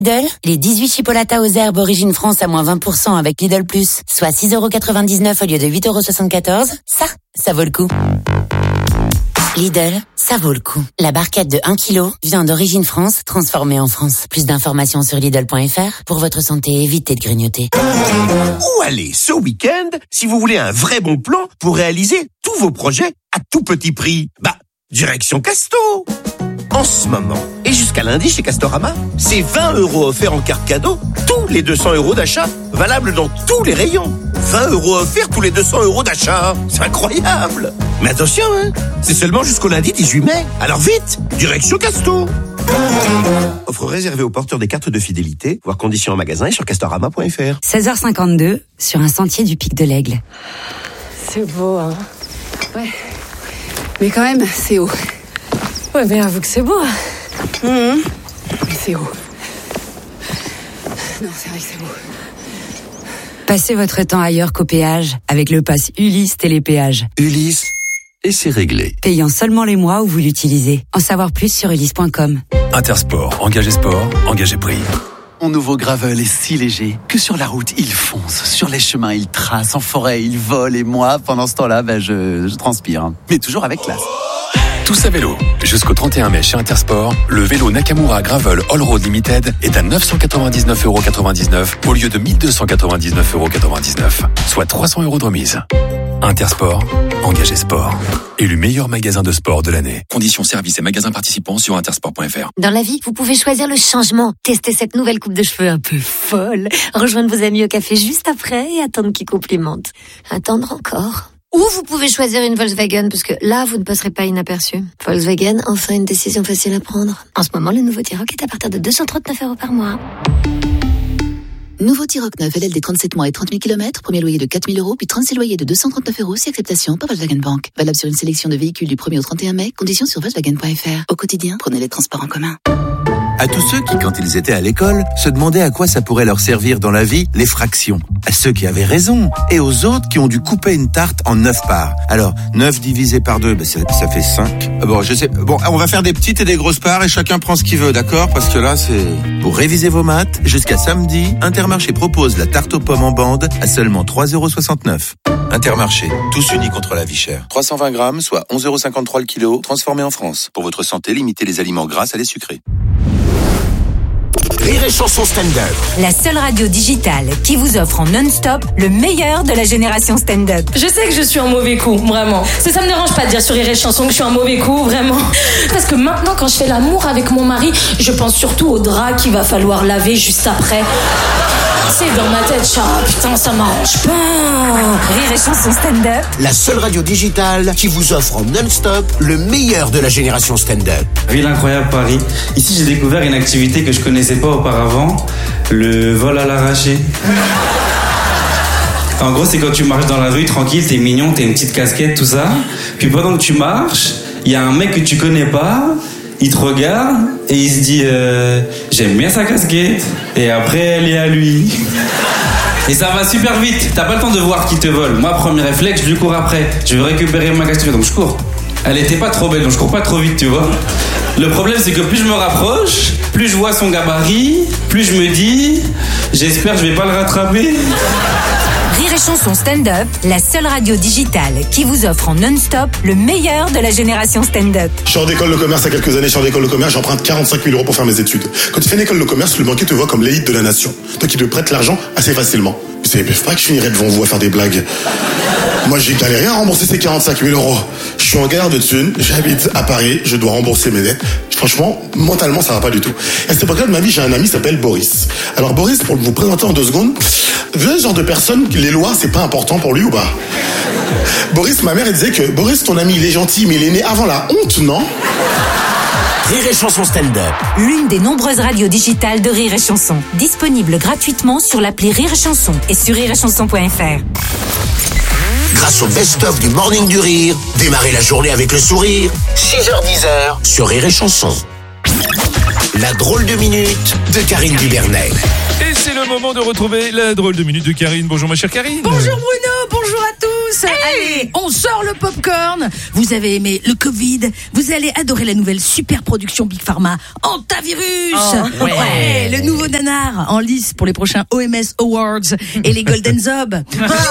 Lidl, les 18 chipolatas aux herbes origine France à moins 20% avec Lidl Plus, soit 6,99€ au lieu de 8,74€. Ça vaut le coup. Lidl, ça vaut le coup. La barquette de 1 kg, viande d'origine France, transformée en France. Plus d'informations sur Lidl.fr. Pour votre santé, évitez de grignoter. Où aller ce week-end si vous voulez un vrai bon plan pour réaliser tous vos projets à tout petit prix? Direction Casto. En ce moment, et jusqu'à lundi chez Castorama, c'est 20€ offerts en carte cadeau, tous les 200€ d'achat, valable dans tous les rayons. 20€ offerts tous les 200€ d'achat. C'est incroyable. Mais attention, c'est seulement jusqu'au lundi 18 mai. Alors vite, direction Casto. Offre réservée aux porteurs des cartes de fidélité, voir conditions en magasin et sur castorama.fr. 16h52, sur un sentier du Pic de l'Aigle. C'est beau, hein. Ouais. Mais quand même, c'est haut. Ouais, mais avoue que c'est beau. Mais c'est haut. Non, c'est vrai que c'est beau. Passez votre temps ailleurs qu'au péage avec le pass Ulysse Télépéage. Ulysse, et c'est réglé. Payant seulement les mois où vous l'utilisez. En savoir plus sur ulysse.com. Intersport, engagé sport, engagé prix. Mon nouveau Gravel est si léger que sur la route, il fonce. Sur les chemins, il trace. En forêt, il vole. Et moi, pendant ce temps-là, je transpire. Mais toujours avec classe. Tous à vélo. Jusqu'au 31 mai chez Intersport, le vélo Nakamura Gravel All Road Limited est à 999,99€ au lieu de 1299,99€, soit 300€ de remise. Intersport, engagé sport. Élu meilleur magasin de sport de l'année. Conditions services et magasins participants sur intersport.fr. Dans la vie, vous pouvez choisir le changement. Testez cette nouvelle coupe de cheveux un peu folle. Rejoindre vos amis au café juste après et attendre qu'ils complimentent. Attendre encore. Ou vous pouvez choisir une Volkswagen, parce que là, vous ne passerez pas inaperçu. Volkswagen, enfin une décision facile à prendre. En ce moment, le nouveau T-Roc est à partir de 239€ par mois. Nouveau T-Roc 9 LLD 37 mois et 30 000 km, premier loyer de 4 000€, puis 36 loyers de 239€, si acceptation par Volkswagen Bank. Valable sur une sélection de véhicules du 1er au 31 mai, conditions sur Volkswagen.fr. Au quotidien, prenez les transports en commun. À tous ceux qui, quand ils étaient à l'école, se demandaient à quoi ça pourrait leur servir dans la vie, les fractions. À ceux qui avaient raison, et aux autres qui ont dû couper une tarte en 9 parts. Alors, 9 divisé par 2, ça fait 5. Bon, je sais. Bon, on va faire des petites et des grosses parts et chacun prend ce qu'il veut, d'accord? Parce que là, c'est... Pour réviser vos maths, jusqu'à samedi, Intermarché propose la tarte aux pommes en bande à seulement 3,69€. Intermarché, tous unis contre la vie chère. 320 grammes, soit 11,53€ le kilo, transformé en France. Pour votre santé, limitez les aliments gras à les sucrés. Rire et Chanson stand-up. La seule radio digitale qui vous offre en non-stop le meilleur de la génération stand-up. Je sais que je suis un mauvais coup, vraiment. Ça me dérange pas de dire sur Rire et Chanson que je suis un mauvais coup, vraiment. Parce que maintenant, quand je fais l'amour avec mon mari, je pense surtout au drap qu'il va falloir laver juste après. C'est dans ma tête, putain, ça m'arrange pas. Rire et Chanson stand-up. La seule radio digitale qui vous offre en non-stop le meilleur de la génération stand-up. Ville incroyable Paris. Ici, j'ai découvert une activité que je connaissais pas auparavant, le vol à l'arraché. En gros, c'est quand tu marches dans la rue tranquille, t'es mignon, t'as une petite casquette, tout ça. Puis pendant que tu marches, il y a un mec que tu connais pas, il te regarde et il se dit j'aime bien sa casquette. Et après, elle est à lui. Et ça va super vite, t'as pas le temps de voir qui te vole. Moi, premier réflexe, je lui cours après. Je veux récupérer ma casquette, donc je cours. Elle était pas trop belle, donc je cours pas trop vite, tu vois. Le problème, c'est que plus je me rapproche, plus je vois son gabarit, plus je me dis, j'espère que je vais pas le rattraper. Rire et Chanson stand-up, la seule radio digitale qui vous offre en non-stop le meilleur de la génération stand-up. Je sors d'école de commerce il y a quelques années, je sors d'école de commerce, j'emprunte 45 000€ pour faire mes études. Quand tu fais une école de commerce, le banquier te voit comme l'élite de la nation. Donc il te prête l'argent assez facilement. Vous savez pas que je finirais devant vous à faire des blagues. Moi, j'ai galéré à rembourser ces 45 000€. Je suis en galère de thunes, j'habite à Paris, je dois rembourser mes dettes. Franchement, mentalement, ça va pas du tout. Et à cette époque-là de ma vie, j'ai un ami qui s'appelle Boris. Alors Boris, pour vous présenter en 2 secondes, vous êtes le genre de personne, les lois, c'est pas important pour lui ou pas? Boris, ma mère, elle disait que Boris, ton ami, il est gentil, mais il est né avant la honte, non? Rire et Chanson stand-up. L'une des nombreuses radios digitales de Rire et Chanson. Disponible gratuitement sur l'appli Rire et Chanson et sur rireetchanson.fr. Grâce au best-of du Morning du Rire, démarrez la journée avec le sourire. 6h-10h sur Rire et Chanson. La drôle de minute de Karine Dubernay. Et c'est le moment de retrouver la drôle de minute de Karine. Bonjour ma chère Karine. Bonjour Bruno, bonjour à tous. tous. Allez, on sort le popcorn. Vous avez aimé le Covid, vous allez adorer la nouvelle super production Big Pharma, Antivirus. Ouais, le nouveau nanar en lice pour les prochains OMS Awards et les Golden Zob.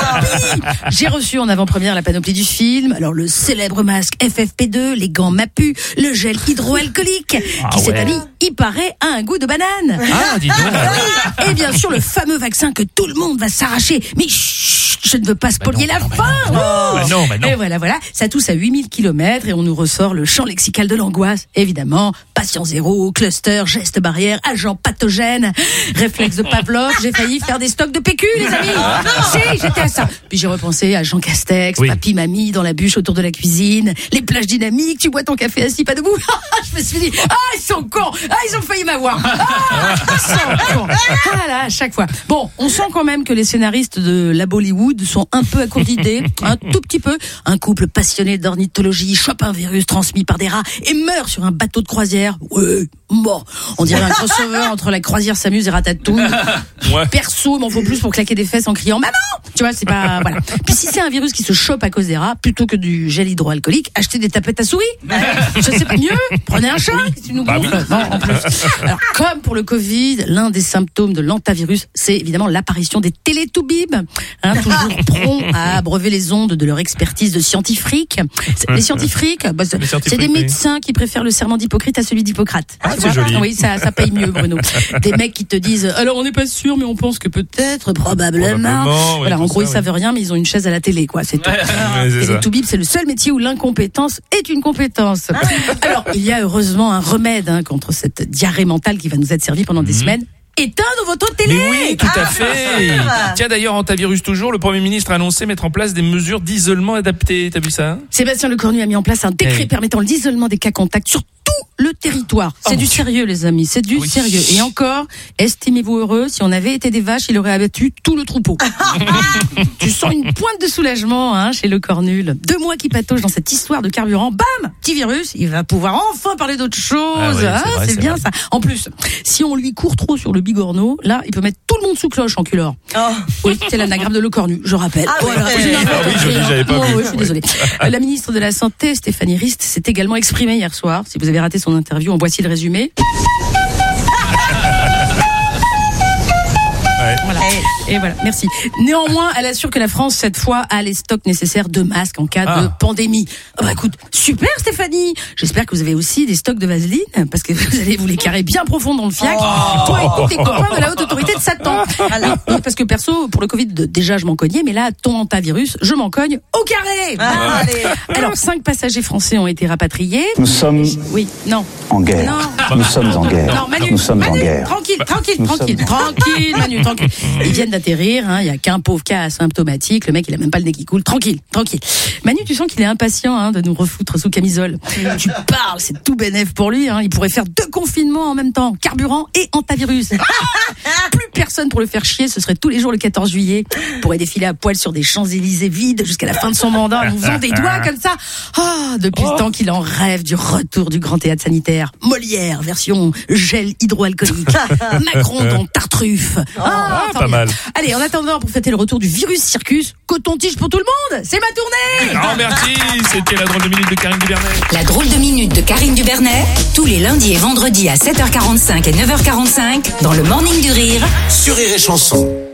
J'ai reçu en avant-première la panoplie du film. Alors le célèbre masque FFP2, les gants Mapu, le gel hydroalcoolique qui cette année, il paraît, a un goût de banane. Ah, dis donc. Et bien sûr le fameux vaccin que tout le monde va s'arracher. Mais chut, je ne veux pas spolier la fin. Non. Et voilà, ça tousse à 8000 km et on nous ressort le champ lexical de l'angoisse. Évidemment, patient zéro, cluster, geste barrière, agent pathogène, réflexe de Pavlov. J'ai failli faire des stocks de PQ, les amis. Si, j'étais à ça. Puis j'ai repensé à Jean Castex, papy, mamie dans la bûche autour de la cuisine, les plages dynamiques, tu bois ton café assis, pas debout. Je me suis dit, ils sont cons. Ils ont failli m'avoir. Ils sont cons. Voilà, à chaque fois. Bon, on sent quand même que les scénaristes de la Bollywood sont un peu à court d'idées, un tout petit peu. Un couple passionné d'ornithologie chope un virus transmis par des rats et meurt sur un bateau de croisière. Ouais, mort. On dirait un crossover entre la croisière s'amuse et Ratatouille. Perso, il m'en faut plus pour claquer des fesses en criant maman. Tu vois, c'est pas voilà. Puis si c'est un virus qui se chope à cause des rats, plutôt que du gel hydroalcoolique, achetez des tapettes à souris. Je sais pas mieux. Prenez un chat. Tu nous gonfles. Non, en plus. Alors, comme pour le Covid, l'un des symptômes de l'antivirus, c'est évidemment l'apparition des télétoubibs, toujours prompts à abreuver les ondes de leur expertise de scientifiques. Les scientifiques, c'est des médecins qui préfèrent le serment d'Hippocrate à celui d'Hippocrate. C'est joli. Oui, ça paye mieux, Bruno. Des mecs qui te disent, alors on n'est pas sûr, mais on pense que peut-être, probablement. Voilà, en gros, ils savent rien, mais ils ont une chaise à la télé, quoi. C'est tout. Et les toubibs, c'est le seul métier où l'incompétence est une compétence. Alors, il y a heureusement un remède contre cette diarrhée mentale qui va nous être servie pendant des semaines. Éteindre votre télé. Mais oui, tout à fait. Tiens, d'ailleurs, Antivirus toujours, le Premier ministre a annoncé mettre en place des mesures d'isolement adaptées. T'as vu ça? Sébastien Lecornu a mis en place un décret permettant l'isolement des cas contacts sur tout le territoire. C'est du sérieux, les amis, c'est du sérieux. Et encore, estimez-vous heureux, si on avait été des vaches, il aurait abattu tout le troupeau. Tu sens une pointe de soulagement chez Lecornu. 2 mois qui patauge dans cette histoire de carburant, bam, petit virus, il va pouvoir enfin parler d'autre chose. C'est bien ça. En plus, si on lui court trop sur le bigorneau, là, il peut mettre tout le monde sous cloche en culeur. Oui, c'est l'anagramme de Lecornu, je rappelle. J'avais pas vu. Je suis désolée. La ministre de la Santé, Stéphanie Rist, s'est également exprimée hier soir. Si vous avez raté son interview, en voici le résumé. Voilà. Et voilà, merci. Néanmoins, elle assure que la France, cette fois, a les stocks nécessaires de masques en cas de pandémie. Écoute, super Stéphanie. J'espère que vous avez aussi des stocks de vaseline, parce que vous allez vous les carrer bien profond dans le fiac. Toi et tous tes copains de la haute autorité de Satan. Oui, parce que perso, pour le Covid, déjà je m'en cognais, mais là, ton antivirus, je m'en cogne au carré. Alors, 5 passagers français ont été rapatriés. Nous sommes en guerre. Non. Nous sommes en guerre. Non, Manu, nous sommes en guerre. Tranquille, Manu, tranquille. Ils viennent d'atterrir, il y a qu'un pauvre cas asymptomatique, le mec il a même pas le nez qui coule, tranquille. Manu, tu sens qu'il est impatient de nous refoutre sous camisole. Tu parles, c'est tout bénef pour lui, il pourrait faire 2 confinements en même temps, carburant et antivirus. Plus personne pour le faire chier, ce serait tous les jours le 14 juillet. Il pourrait défiler à poil sur des Champs-Élysées vides jusqu'à la fin de son mandat en nous faisant des doigts comme ça. Depuis le temps qu'il en rêve du retour du grand théâtre sanitaire. Molière, version gel hydroalcoolique. Macron dans Tartuffe. Pas mal. Allez, en attendant, pour fêter le retour du virus circus, coton-tige pour tout le monde. C'est ma tournée. Merci. C'était la drôle de minute de Karine Dubernet. La drôle de minute de Karine Dubernet, tous les lundis et vendredis à 7h45 et 9h45 dans le Morning du Rire Sur Rire et Chanson.